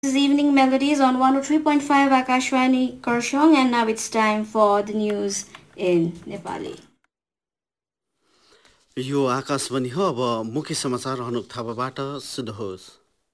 This is Evening Melodies on 103.5 Akashwani Karshong, and now it's time for the news in Nepali. यो आकाशवाणी हो। अब मुख्य समाचार अनुक थापाबाट सुन्नुहोस्।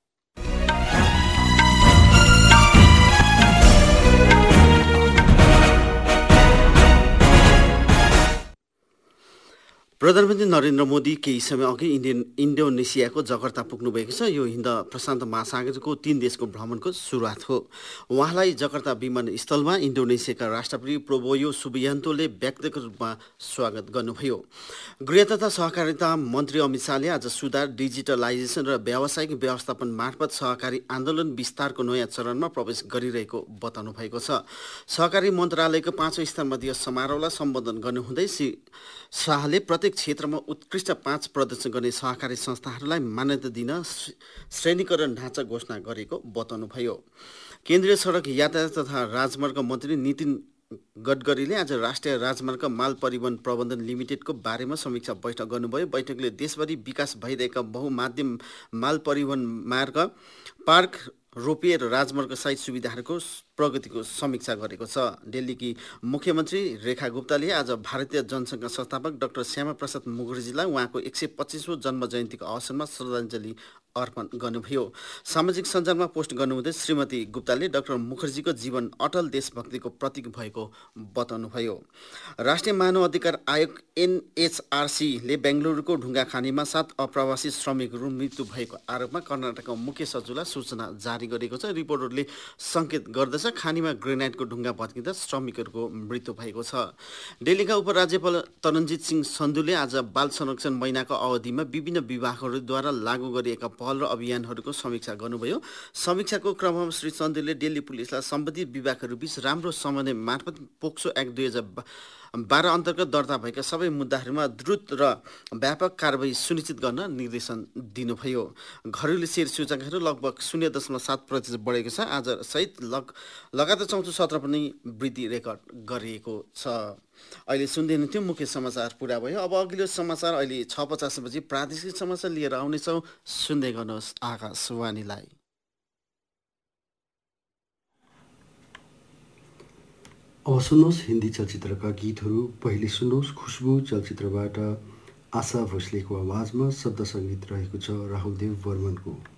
प्रधानमन्त्री नरेन्द्र मोदी केही समय अघि इन्डोनेसियाको जकार्ता पुग्नु भएको छ। यो हिन्द प्रशान्त महासागरको 3 देशको भ्रमणको सुरुवात हो। उहाँलाई जकार्ता विमानस्थलमा इन्डोनेसियाका राष्ट्रपति प्रोबोयो सुबियान्तोले व्यक्तिगत रूपमा स्वागत गर्नुभयो। गृह तथा सहकारिता मन्त्री अमित शाहले आज सुधार, डिजिटलाइजेसन र व्यावसायिक व्यवस्थापन मार्फत सहकारी आन्दोलन विस्तारको नयाँ चरणमा प्रवेश गरिरहेको बताउनु भएको छ। सहकारी मन्त्रालयको 5औं स्थानमा समारोहलाई सम्बोधन गर्नुहुँदै श्री शाहले प्रत्येक क्षेत्रमा उत्कृष्ट 5 प्रदर्शन गर्ने सहकारी संस्थाहरूलाई मान्यता दिन श्रेणीकरण ढाँचा घोषणा गरेको बताउनुभयो। केन्द्रीय सडक यातायात तथा राजमार्ग मन्त्री नितिन गडकरीले आज राष्ट्रिय राजमार्ग माल परिवहन प्रबन्धन लिमिटेडको बारेमा समीक्षा बैठक गर्नुभयो। बैठकले देशभरि विकास भइरहेका बहुमाध्यम माल परिवहन मार्ग, पार्क, रोपवे र राजमार्ग सहित सुविधाहरूको प्रगतिको समीक्षा गरेको छ। दिल्लीकी मुख्यमन्त्री रेखा गुप्ताले आज भारतीय जनसङ्घका संस्थापक डाक्टर श्यामा प्रसाद मुखर्जीलाई उहाँको 125औं जन्म जयन्तीको अवसरमा श्रद्धाञ्जली अर्पण गर्नुभयो। सामाजिक सञ्जालमा पोस्ट गर्नुहुँदै श्रीमती गुप्ताले डाक्टर मुखर्जीको जीवन अटल देशभक्तिको प्रतीक भएको बताउनुभयो। राष्ट्रिय मानव अधिकार आयोग NHRCले बेंगलुरुको ढुङ्गाखानीमा 7 अप्रवासी श्रमिकहरू मृत्यु भएको आरोपमा कर्नाटकका मुख्य सचिवलाई सूचना जारी गरेको छ। रिपोर्टहरूले सङ्केत गर्दछ खानीमा ग्रेनाइटको ढुङ्गा भत्किँदा श्रमिकहरूको मृत्यु भएको छ। दिल्लीका उपराज्यपाल तरनजित सिंह सन्धुले आज बाल संरक्षण महिनाको अवधिमा विभिन्न विभागहरूद्वारा लागू गरिएका पहल र अभियानहरूको समीक्षा गर्नुभयो। समीक्षाको क्रममा श्री सन्धुले दिल्ली पुलिसलाई सम्बन्धित विभागहरूबीच राम्रो समन्वय मार्फत पोक्सो एक्ट 2012 अन्तर्गत दर्ता भएका सबै मुद्दाहरूमा द्रुत र व्यापक कारबाही सुनिश्चित गर्न निर्देशन दिनुभयो। घरेलु शेयर सूचकाङ्कहरू लगभग 0.7% बढेको छ। आज सहित लगातार 4औं सत्र पनि वृद्धि रेकर्ड गरिएको छ। अहिले सुन्दै हुनुहुन्थ्यो मुख्य समाचार पुरा भयो। अब अघिल्लो समाचार अहिले 6:50 बजी प्रादेशिक समाचार लिएर आउनेछौँ। सुन्दै गर्नुहोस् आकाशवाणीलाई। अब सुन्नुहोस् हिन्दी चलचित्रका गीतहरू। पहिले सुन्नुहोस् खुशबु चलचित्रबाट आशा भोसलेको आवाजमा शब्द सङ्गीत रहेको छ राहुल देव वर्मनको।